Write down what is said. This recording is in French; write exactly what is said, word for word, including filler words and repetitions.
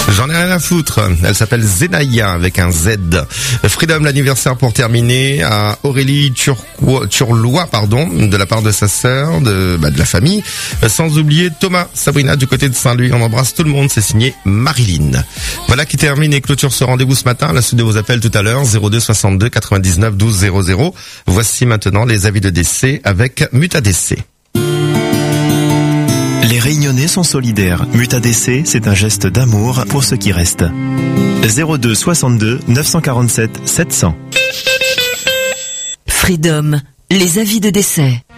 J'en ai rien à foutre. Elle s'appelle Zenaya avec un Z. Freedom, l'anniversaire pour terminer à Aurélie Turquois, Turlois, pardon, de la part de sa sœur, de, bah, de la famille. Sans oublier Thomas, Sabrina du côté de Saint-Louis. On embrasse tout le monde. C'est signé Marilyn. Voilà qui termine et clôture ce rendez-vous ce matin. La suite de vos appels tout à l'heure, zéro deux soixante-deux quatre-vingt-dix-neuf douze zéro zéro. Voici maintenant les avis de décès avec Mutadc. Les Réunionnais sont solidaires. Mutadc, c'est un geste d'amour pour ceux qui restent. zéro deux soixante-deux neuf cent quarante-sept sept cents. Freedom, les avis de décès.